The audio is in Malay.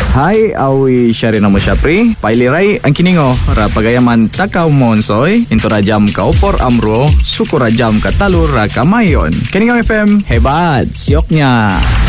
Hai, awi syari nama Syapri. Pailirai ang kiningo ra pagayaman takaw monsoy into rajam ka opor amro suku rajam ka talur ra kamayon. Kiningo FM hebat sioknya.